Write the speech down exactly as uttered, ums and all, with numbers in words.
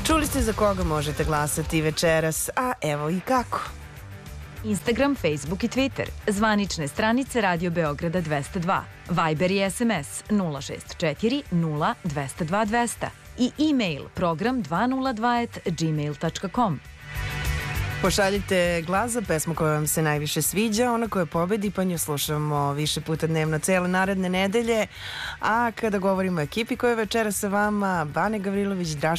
Čuli ste za koga možete glasati večeras, a evo i kako. Instagram, Facebook i Twitter, zvanične stranice Radio Beograda dvesta dva, Viber i S M S nula šest četiri nula dvesta dva dvesta i e-mail program dvesta dva at gmail tačka com. Pošaljite glas za pesmu koja vam se najviše sviđa, ona koja pobedi, pa nju slušamo više puta dnevno cele naredne nedelje. A kada govorimo o ekipi koja je večera sa vama, Bane Gavrilović, Draško